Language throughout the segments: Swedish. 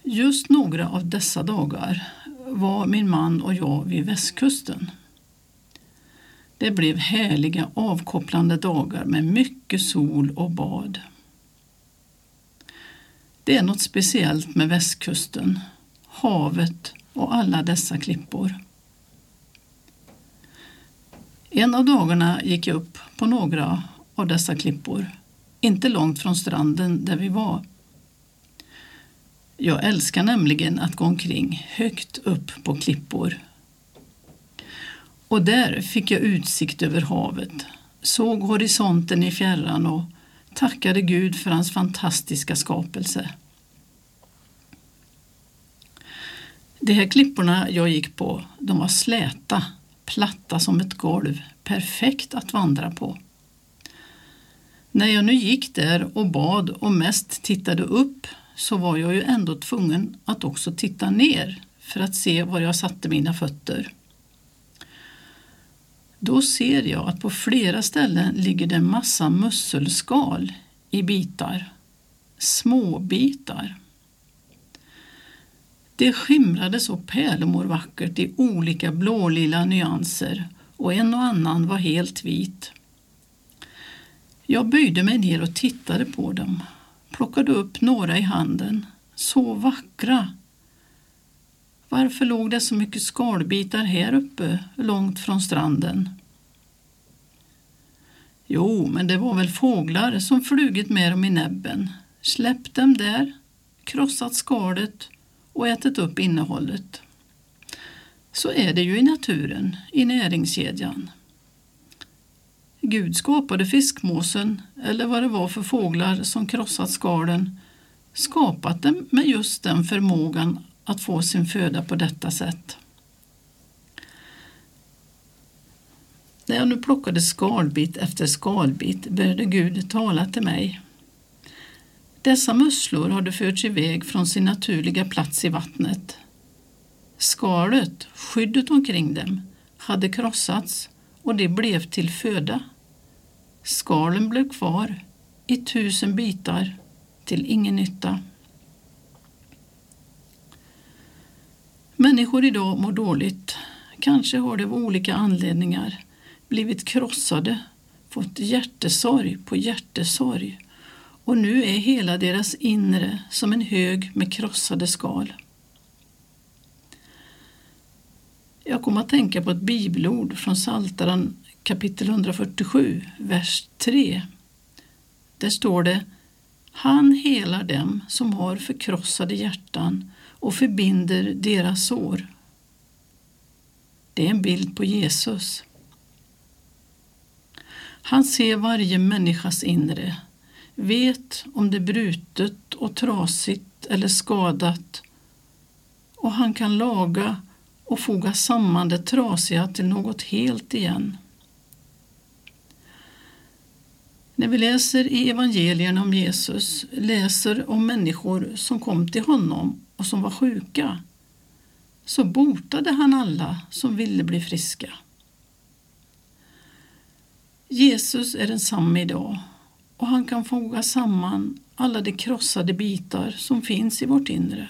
Just några av dessa dagar var min man och jag vid västkusten. Det blev härliga avkopplande dagar med mycket sol och bad. Det är något speciellt med västkusten, havet och alla dessa klippor. En av dagarna gick jag upp på några av dessa klippor, inte långt från stranden där vi var. Jag älskar nämligen att gå omkring högt upp på klippor. Och där fick jag utsikt över havet, såg horisonten i fjärran och tackade Gud för hans fantastiska skapelse. De här klipporna jag gick på, de var släta, platta som ett golv, perfekt att vandra på. När jag nu gick där och bad och mest tittade upp så var jag ju ändå tvungen att också titta ner för att se var jag satte mina fötter. Då ser jag att på flera ställen ligger det en massa musselskal i bitar, små bitar. Det skimrade så pärlemorvackert i olika blålila nyanser och en och annan var helt vit. Jag böjde mig ner och tittade på dem, plockade upp några i handen, så vackra. Varför låg det så mycket skalbitar här uppe, långt från stranden? Jo, men det var väl fåglar som flugit med dem i näbben, släppt dem där, krossat skalet och ätit upp innehållet. Så är det ju i naturen, i näringskedjan. Gud skapade fiskmåsen, eller vad det var för fåglar som krossat skalen, skapat dem med just den förmågan att få sin föda på detta sätt. När jag nu plockade skalbit efter skalbit började Gud tala till mig. Dessa musslor hade förts iväg från sin naturliga plats i vattnet. Skalet, skyddet omkring dem, hade krossats och det blev till föda. Skalen blev kvar i 1000 bitar till ingen nytta. Människor idag mår dåligt. Kanske har det av olika anledningar blivit krossade, fått hjärtesorg på hjärtesorg. Och nu är hela deras inre som en hög med krossade skal. Jag kommer att tänka på ett bibelord från Psaltaren kapitel 147, vers 3. Där står det: Han helar dem som har förkrossade hjärtan och förbinder deras sår. Det är en bild på Jesus. Han ser varje människas inre, vet om det är brutet och trasigt eller skadat, och han kan laga och foga samman det trasiga till något helt igen. När vi läser i evangelierna om Jesus, läser om människor som kom till honom och som var sjuka, så botade han alla som ville bli friska. Jesus är densamma idag, och han kan foga samman alla de krossade bitar som finns i vårt inre.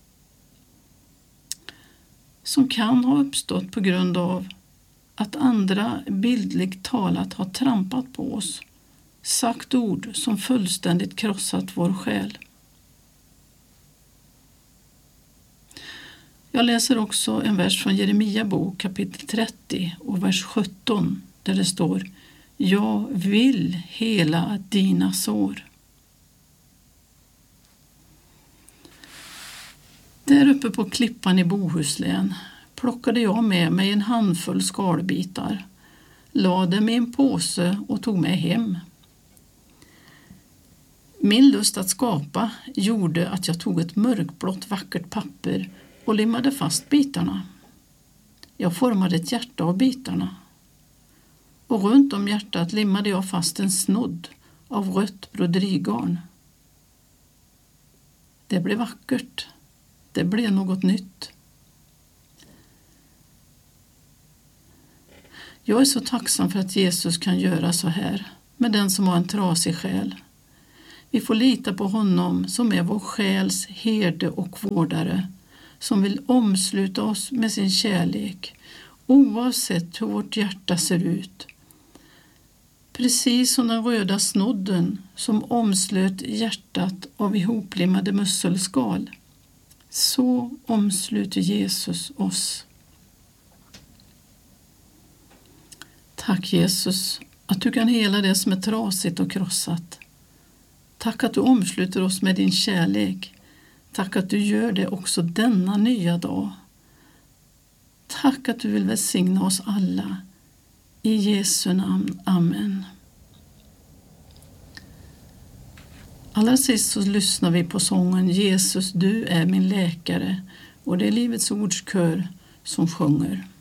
Som kan ha uppstått på grund av att andra bildligt talat har trampat på oss, sagt ord som fullständigt krossat vår själ. Jag läser också en vers från Jeremia bok kapitel 30 och vers 17 där det står: Jag vill hela dina sår. Där uppe på klippan i Bohuslän plockade jag med mig en handfull skalbitar, lade dem i en påse och tog med hem. Min lust att skapa gjorde att jag tog ett mörkblått vackert papper och limmade fast bitarna. Jag formade ett hjärta av bitarna. Och runt om hjärtat limmade jag fast en snodd av rött broderigarn. Det blev vackert. Det blev något nytt. Jag är så tacksam för att Jesus kan göra så här med den som har en trasig själ. Vi får lita på honom som är vår själs herde och vårdare, som vill omsluta oss med sin kärlek, oavsett hur vårt hjärta ser ut. Precis som den röda snodden som omslöt hjärtat av ihoplimmade musselskal, så omsluter Jesus oss. Tack Jesus, att du kan hela det som är trasigt och krossat. Tack att du omsluter oss med din kärlek. Tack att du gör det också denna nya dag. Tack att du vill välsigna oss alla. I Jesu namn. Amen. Allra sist så lyssnar vi på sången Jesus, du är min läkare, och det är Livets Ords kör som sjunger.